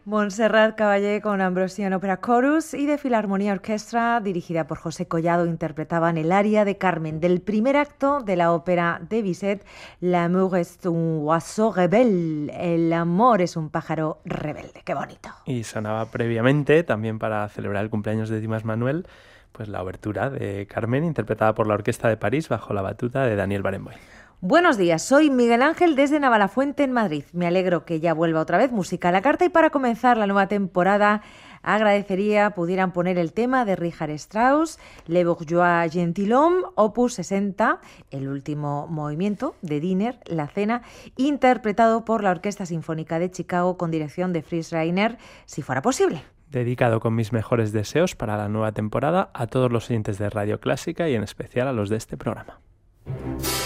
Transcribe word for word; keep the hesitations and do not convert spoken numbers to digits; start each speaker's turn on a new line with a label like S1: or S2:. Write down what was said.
S1: Montserrat Caballé con Ambrosian Opera Chorus y de Filarmonía Orquestra, dirigida por José Collado, interpretaban el aria de Carmen del primer acto de la ópera de Bizet, L'amour est un oiseau rebelle, el amor es un pájaro rebelde. ¡Qué bonito!
S2: Y sonaba previamente, también para celebrar el cumpleaños de Dimas Manuel, pues la obertura de Carmen, interpretada por la Orquesta de París bajo la batuta de Daniel Barenboim.
S1: Buenos días, soy Miguel Ángel desde Navalafuente en Madrid. Me alegro que ya vuelva otra vez Música a la Carta y para comenzar la nueva temporada agradecería pudieran poner el tema de Richard Strauss, Le Bourgeois Gentilhomme, opus sesenta, el último movimiento de Dinner, La Cena, interpretado por la Orquesta Sinfónica de Chicago con dirección de Fritz Reiner, si fuera posible.
S2: Dedicado con mis mejores deseos para la nueva temporada a todos los oyentes de Radio Clásica y en especial a los de este programa.